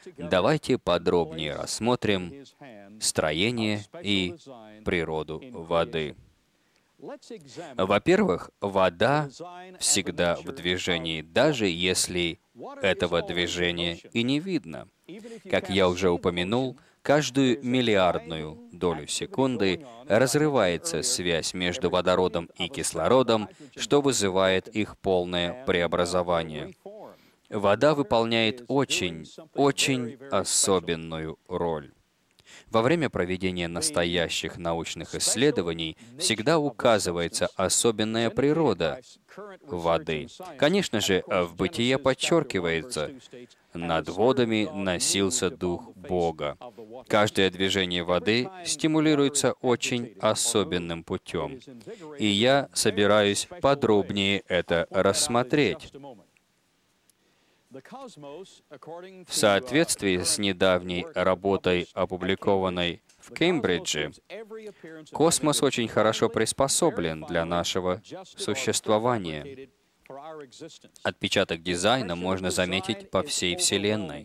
давайте подробнее рассмотрим строение и природу воды. Во-первых, вода всегда в движении, даже если этого движения и не видно. Как я уже упомянул, каждую миллиардную долю секунды разрывается связь между водородом и кислородом, что вызывает их полное преобразование. Вода выполняет очень особенную роль. Во время проведения настоящих научных исследований всегда указывается особенная природа воды. Конечно же, в бытие подчеркивается: «Над водами носился Дух Бога». Каждое движение воды стимулируется очень особенным путем. И я собираюсь подробнее это рассмотреть. В соответствии с недавней работой, опубликованной в Кембридже, космос очень хорошо приспособлен для нашего существования. Отпечаток дизайна можно заметить по всей Вселенной.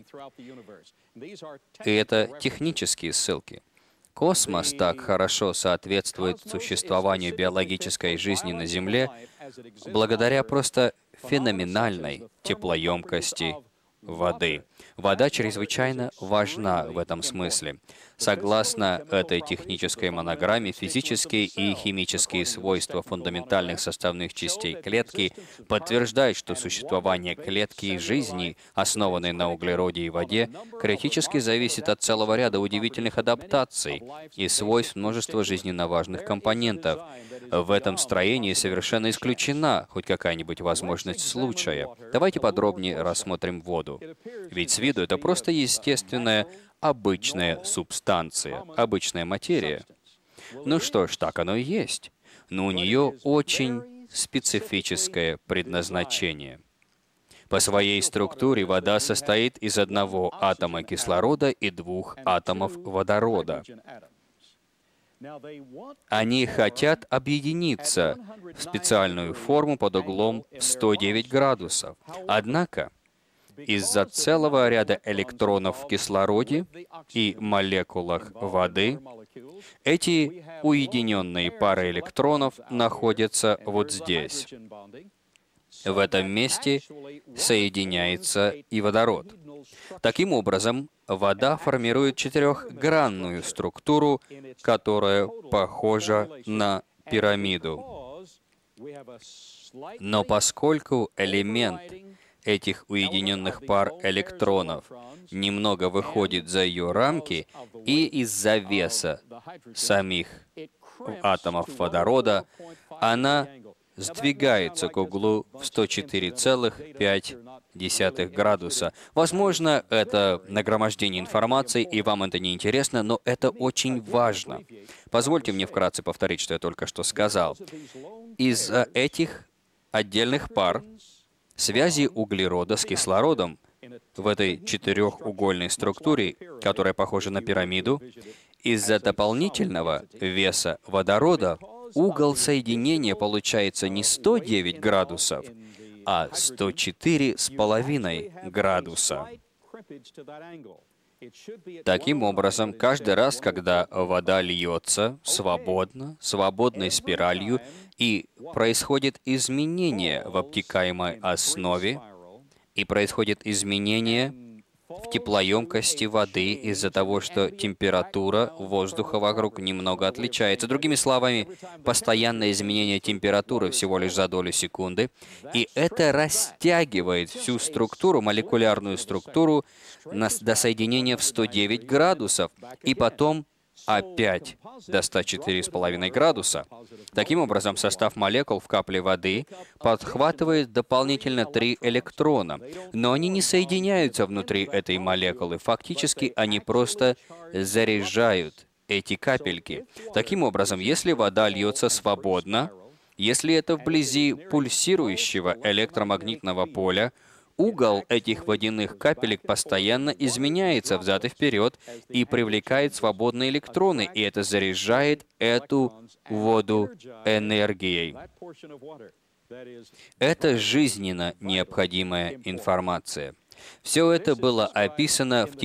И это технические ссылки. Космос так хорошо соответствует существованию биологической жизни на Земле благодаря просто феноменальной теплоемкости воды. Вода чрезвычайно важна в этом смысле. Согласно этой технической монограмме, физические и химические свойства фундаментальных составных частей клетки подтверждают, что существование клетки и жизни, основанной на углероде и воде, критически зависит от целого ряда удивительных адаптаций и свойств множества жизненно важных компонентов. В этом строении совершенно исключена хоть какая-нибудь возможность случая. Давайте подробнее рассмотрим воду. Ведь с виду это просто естественная, обычная субстанция, обычная материя. Ну что ж, так оно и есть. Но у нее очень специфическое предназначение. По своей структуре вода состоит из одного атома кислорода и двух атомов водорода. Они хотят объединиться в специальную форму под углом 109 градусов. Однако, из-за целого ряда электронов в кислороде и молекулах воды, эти уединенные пары электронов находятся вот здесь. В этом месте соединяется и водород. Таким образом, вода формирует четырехгранную структуру, которая похожа на пирамиду. Но поскольку элемент этих уединенных пар электронов немного выходит за ее рамки, и из-за веса самих атомов водорода, она сдвигается к углу в 104,5 градуса. Возможно, это нагромождение информации, и вам это не интересно, но это очень важно. Позвольте мне вкратце повторить, что я только что сказал. Из-за этих отдельных пар связи углерода с кислородом в этой четырехугольной структуре, которая похожа на пирамиду, из-за дополнительного веса водорода угол соединения получается не 109 градусов, а 104,5 градуса. Таким образом, каждый раз, когда вода льется свободной спиралью, и происходит изменение в обтекаемой основе, и происходит изменение в теплоемкости воды из-за того, что температура воздуха вокруг немного отличается. Другими словами, постоянное изменение температуры всего лишь за долю секунды, и это растягивает всю структуру, молекулярную структуру до соединения в 109 градусов, и потом опять до 104,5 градуса. Таким образом, состав молекул в капле воды подхватывает дополнительно 3 электрона, но они не соединяются внутри этой молекулы. Фактически, они просто заряжают эти капельки. Таким образом, если вода льется свободно, если это вблизи пульсирующего электромагнитного поля, угол этих водяных капелек постоянно изменяется взад и вперед и привлекает свободные электроны, и это заряжает эту воду энергией. Это жизненно необходимая информация. Все это было описано в